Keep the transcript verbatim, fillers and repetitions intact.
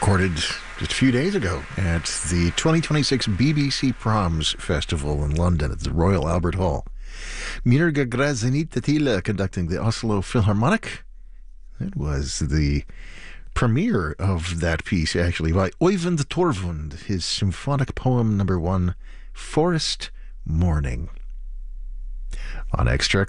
recorded just a few days ago at the twenty twenty-six B B C Proms Festival in London at the Royal Albert Hall. Mirga Grazenit conducting the Oslo Philharmonic. It was the premiere of that piece, actually, by Oyvind Torvund, his symphonic poem number one, Forest Morning. On Extra